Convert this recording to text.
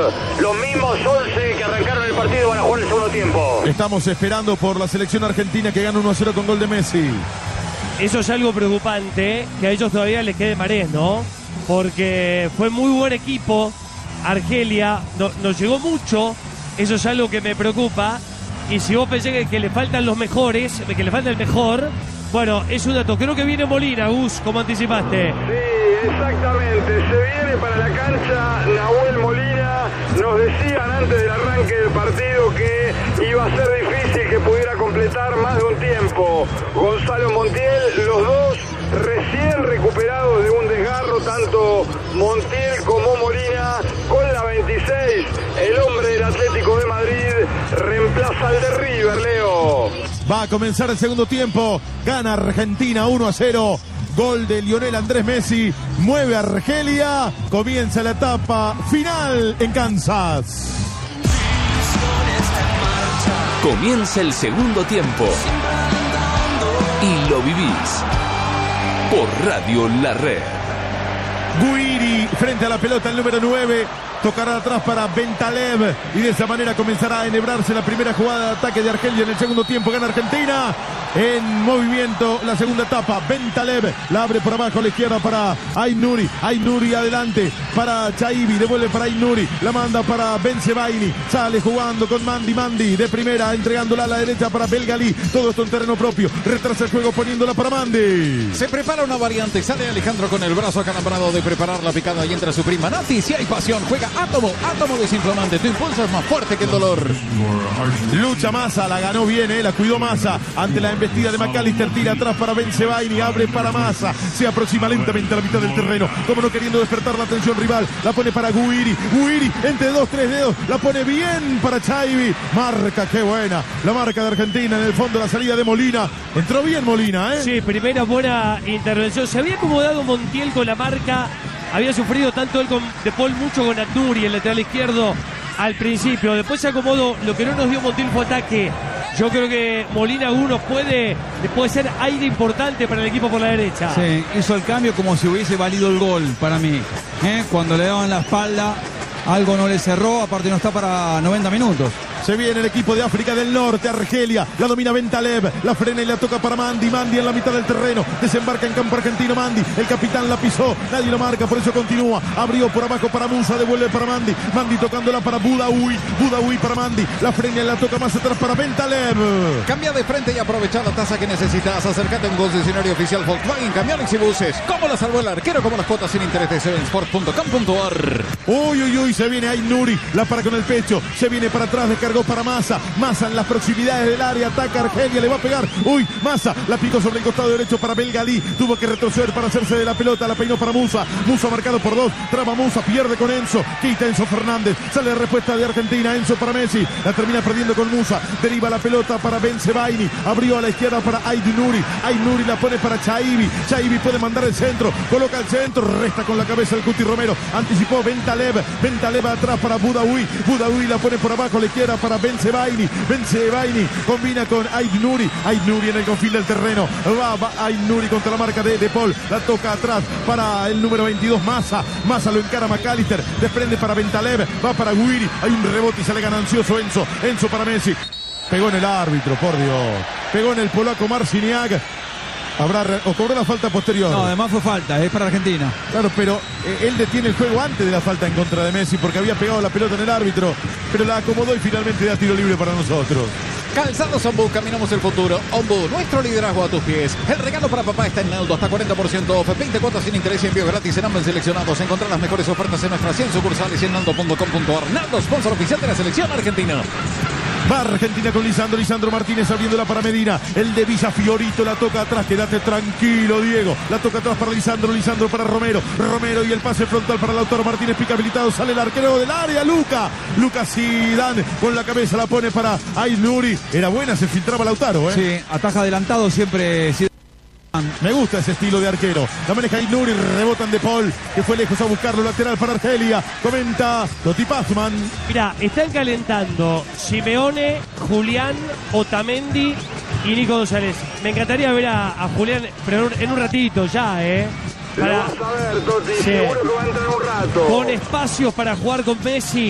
Los mismos 11 que arrancaron el partido van a jugar el segundo tiempo. Estamos esperando por la selección argentina que gana 1-0 con gol de Messi. Eso es algo preocupante, que a ellos todavía les quede marés, ¿no? Porque fue muy buen equipo. Argelia nos llegó mucho. Eso es algo que me preocupa. Y si vos pensás que le faltan los mejores, que le falta el mejor, bueno, es un dato. Creo que viene Molina, Gus, como anticipaste. Sí, exactamente. Se viene para la cancha Nahuel Molina. Nos decían antes del arranque del partido que iba a ser difícil que pudiera completar más de un tiempo. Gonzalo Montiel, los dos recién recuperados de un desgarro, tanto Montiel como Molina, con la 26. El hombre del Atlético de Madrid reemplaza al de River, Leo. Va a comenzar el segundo tiempo. Gana Argentina 1-0. Gol de Lionel Andrés Messi. Mueve a Argelia. Comienza la etapa final en Kansas. Comienza el segundo tiempo. Y lo vivís por Radio La Red. Guiri frente a la pelota, el número 9. Tocará atrás para Bentaleb y de esa manera comenzará a enhebrarse la primera jugada de ataque de Argelia en el segundo tiempo. Gana Argentina en movimiento la segunda etapa. Bentaleb la abre por abajo a la izquierda para Aït-Nouri. Aït-Nouri adelante para Chaibi, devuelve para Aït-Nouri, la manda para Bensebaini, sale jugando con Mandi de primera, entregándola a la derecha para Belgalí. Todo esto en terreno propio, retrasa el juego poniéndola para Mandi. Se prepara una variante, sale Alejandro con el brazo acalambrado de preparar la picada y entra su prima Nati. Si hay pasión, juega Átomo desinflamante, tu impulso es más fuerte que el dolor. Lucha Massa, la ganó bien, la cuidó Massa ante la embestida de McAllister, tira atrás para Bensebaini, abre para Massa, se aproxima lentamente a la mitad del terreno, como no queriendo despertar la atención rival, la pone para Guiri, entre 2-3 dedos, la pone bien para Chaibi, marca, qué buena, la marca de Argentina, en el fondo la salida de Molina, entró bien Molina, Sí, primera buena intervención, se había acomodado Montiel con la marca. Había sufrido tanto él con De Paul, mucho con Aït-Nouri, el lateral izquierdo, al principio. Después se acomodó. Lo que no nos dio Montiel fue ataque. Yo creo que Molina puede ser aire importante para el equipo por la derecha. Sí, hizo el cambio como si hubiese valido el gol para mí. Cuando le daban la espalda, algo no le cerró, aparte no está para 90 minutos. Se viene el equipo de África del Norte, Argelia, la domina Bentaleb, la frena y la toca para Mandi en la mitad del terreno, desembarca en campo argentino Mandi, el capitán la pisó, nadie lo marca, por eso continúa, abrió por abajo para Musa, devuelve para Mandi tocándola para Boudaoui para Mandi, la frena y la toca más atrás para Bentaleb. Cambia de frente y aprovecha la tasa que necesitas, acércate a un concesionario oficial Volkswagen, camiones y buses, como la salvó el arquero, como las cuotas sin interés de sevensport.com.ar. Uy, se viene Aït-Nouri, la para con el pecho, se viene para atrás, descargó para Massa en las proximidades del área, ataca Argelia, le va a pegar, Massa la picó sobre el costado derecho para Belgalí, tuvo que retroceder para hacerse de la pelota, la peinó para Musa marcado por 2, traba Musa, pierde con Enzo, quita Enzo Fernández, sale la respuesta de Argentina, Enzo para Messi, la termina perdiendo con Musa, deriva la pelota para Bensebaini, abrió a la izquierda para Aït-Nouri la pone para Chaibi puede mandar el centro, coloca el centro, resta con la cabeza el Cuti Romero, anticipó Bentaleb atrás para Boudaoui la pone por abajo a la izquierda para Bensebaini combina con Aït-Nouri en el confín del terreno, va Aït-Nouri contra la marca de Paul, la toca atrás para el número 22 Massa lo encara McAllister, desprende para Bentaleb, va para Guiri, hay un rebote y sale ganancioso Enzo para Messi, pegó en el árbitro, por Dios, pegó en el polaco Marciniak. ¿O cobró la falta posterior? No, además fue falta, es para Argentina. Claro, pero él detiene el juego antes de la falta en contra de Messi porque había pegado la pelota en el árbitro, pero la acomodó y finalmente da tiro libre para nosotros. Calzados Ombu, caminamos el futuro. Ombu, nuestro liderazgo a tus pies. El regalo para papá está en Naldo, hasta 40% off, 20 cuotas sin interés y envío gratis en ambos seleccionados. Encontrar las mejores ofertas en nuestras 100 sucursales y en naldo.com.ar. Naldo, sponsor oficial de la selección argentina. Va Argentina con Lisandro Martínez abriéndola para Medina, el de Villa Fiorito la toca atrás, quédate tranquilo Diego, la toca atrás para Lisandro para Romero y el pase frontal para Lautaro Martínez, pica habilitado, sale el arquero del área, Lucas Zidane con la cabeza la pone para Aït-Nouri, era buena, se filtraba Lautaro, Sí, ataja adelantado siempre. Me gusta ese estilo de arquero. La maneja Aït-Nouri, rebotan de Paul, que fue lejos a buscarlo, lateral para Argelia. Comenta Totti Pazman. Mira, están calentando Simeone, Julián, Otamendi y Nico González. Me encantaría ver a Julián, pero en un ratito ya, Lo vas a ver, Totti, seguro que va a entrar un rato. Con espacios para jugar con Messi.